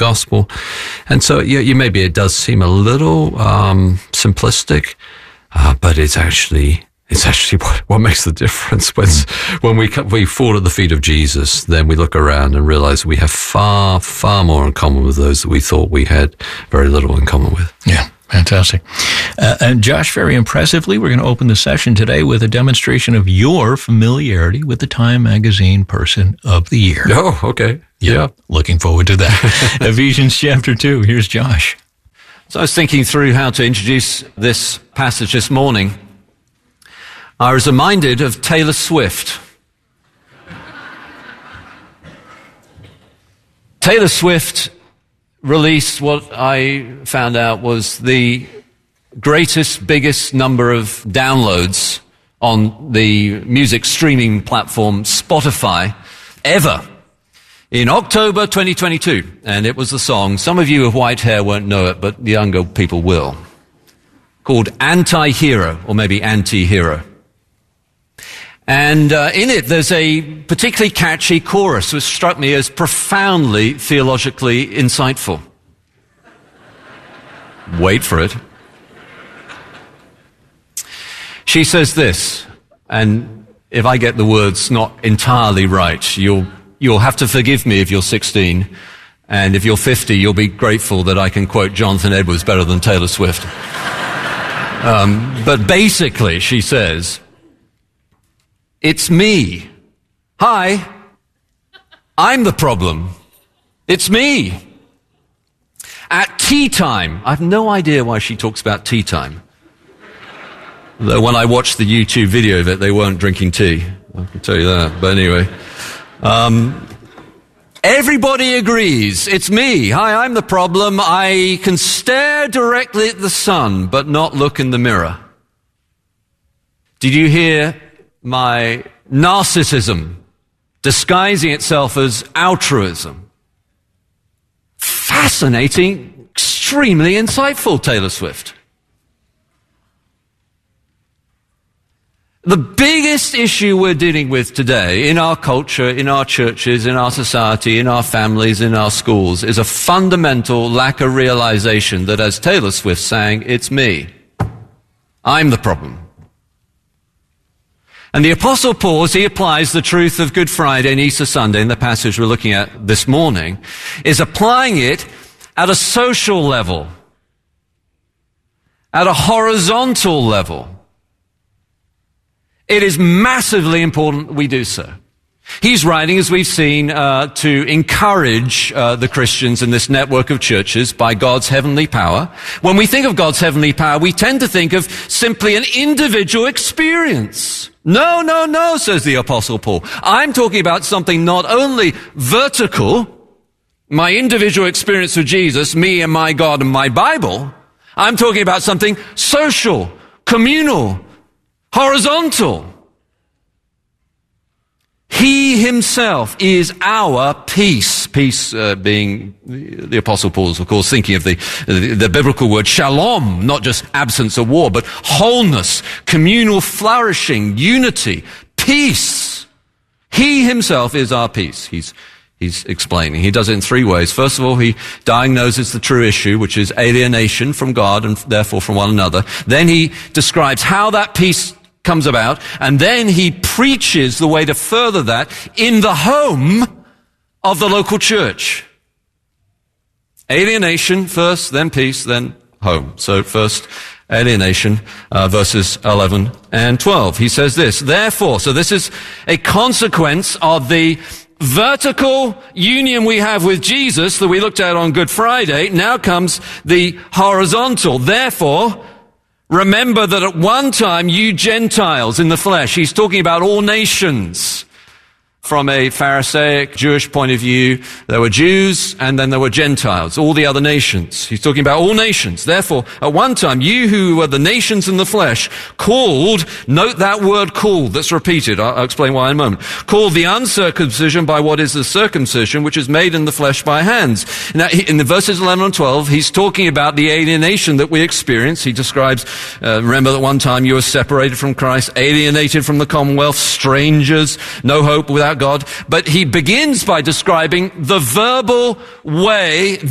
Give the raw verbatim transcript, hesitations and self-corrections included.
gospel. And so you, you maybe it does seem a little um, simplistic, uh, but it's actually it's actually what, what makes the difference. When, when we we fall at the feet of Jesus, then we look around and realize we have far, far more in common with those that we thought we had very little in common with. Yeah. Fantastic. Uh, and Josh, very impressively, we're going to open the session today with a demonstration of your familiarity with the Time Magazine Person of the Year. Oh, okay. Yeah. yeah. Looking forward to that. Ephesians chapter two. Here's Josh. So I was thinking through how to introduce this passage this morning. I was reminded of Taylor Swift. Taylor Swift released what I found out was the greatest, biggest number of downloads on the music streaming platform Spotify ever in October twenty twenty-two. And it was the song, some of you with white hair won't know it, but the younger people will, called Anti-Hero, or maybe Anti-Hero. And uh, in it, there's a particularly catchy chorus which struck me as profoundly theologically insightful. Wait for it. She says this, and if I get the words not entirely right, you'll, you'll have to forgive me if you're sixteen, and if you're fifty, you'll be grateful that I can quote Jonathan Edwards better than Taylor Swift. um, but basically, she says, it's me. Hi, I'm the problem. It's me. At tea time, I have no idea why she talks about tea time. Though when I watched the YouTube video of it, they weren't drinking tea. I can tell you that. But anyway, um, everybody agrees. It's me. Hi, I'm the problem. I can stare directly at the sun, but not look in the mirror. Did you hear my narcissism disguising itself as altruism? Fascinating, extremely insightful, Taylor Swift. The biggest issue we're dealing with today in our culture, in our churches, in our society, in our families, in our schools, is a fundamental lack of realization that, as Taylor Swift sang, it's me. I'm the problem. And the Apostle Paul, as he applies the truth of Good Friday and Easter Sunday in the passage we're looking at this morning, is applying it at a social level, at a horizontal level. It is massively important that we do so. He's writing, as we've seen, uh, to encourage uh, the Christians in this network of churches by God's heavenly power. When we think of God's heavenly power, we tend to think of simply an individual experience. No, no, no, says the Apostle Paul. I'm talking about something not only vertical, my individual experience with Jesus, me and my God and my Bible. I'm talking about something social, communal, horizontal. He himself is our peace. Peace uh, being the Apostle Paul's, of course, thinking of the, the the biblical word shalom, not just absence of war, but wholeness, communal flourishing, unity, peace. He himself is our peace. He's he's explaining. He does it in three ways. First of all, he diagnoses the true issue, which is alienation from God and therefore from one another. Then he describes how that peace comes about, and then he preaches the way to further that in the home of the local church. Alienation first, then peace, then home. So first, alienation, uh, verses eleven and twelve. He says this, therefore, so this is a consequence of the vertical union we have with Jesus that we looked at on Good Friday. Now comes the horizontal. Therefore, remember that at one time you Gentiles in the flesh, he's talking about all nations. From a Pharisaic Jewish point of view, there were Jews and then there were Gentiles, all the other nations. He's talking about all nations. Therefore, at one time, you who were the nations in the flesh, called, note that word called that's repeated, I'll, I'll explain why in a moment, called the uncircumcision by what is the circumcision, which is made in the flesh by hands. Now, in the verses eleven and twelve, he's talking about the alienation that we experience. He describes, uh, remember that one time you were separated from Christ, alienated from the commonwealth, strangers, no hope without God. But he begins by describing the verbal way